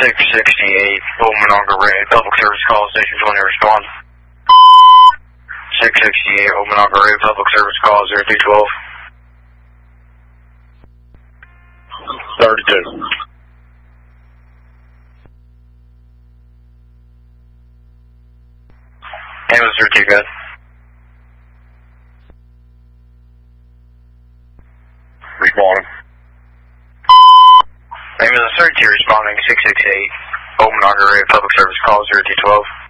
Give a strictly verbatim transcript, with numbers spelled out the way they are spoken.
six sixty-eight, Old Monongah Road, public service call, station twenty, respond. six sixty-eight, Old Monongah Road, public service call, zero two twelve. thirty-two. Ambulance zero two, good. Responding. Ambulance thirty-two responding, six sixty-eight, Old Monongah Road, public service call, zero two twelve.